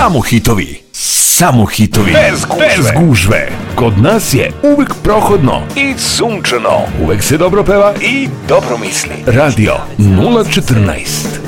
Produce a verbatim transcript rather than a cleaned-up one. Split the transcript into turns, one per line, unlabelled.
Samo hitovi, samo hitovi, bez gužve. bez gužve. Kod nas je uvek prohodno i sunčano. Uvek se dobro peva i dobro misli. Radio nula četrnaest.